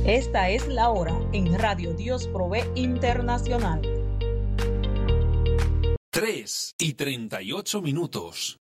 Esta es la hora en Radio Dios Provee Internacional. 3:38.